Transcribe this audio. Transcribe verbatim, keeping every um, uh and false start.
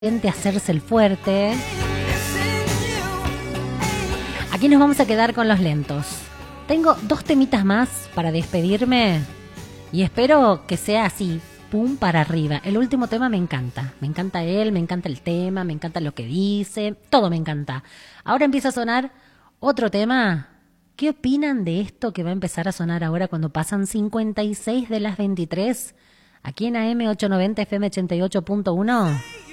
Intente hacerse el fuerte. Aquí nos vamos a quedar con los lentos. Tengo dos temitas más para despedirme y espero que sea así, pum para arriba. El último tema me encanta, me encanta él, me encanta el tema, me encanta lo que dice, todo me encanta. Ahora empieza a sonar otro tema. ¿Qué opinan de esto que va a empezar a sonar ahora cuando pasan cincuenta y seis de las veintitrés? Aquí en A M ochocientos noventa F M ochenta y ocho punto uno.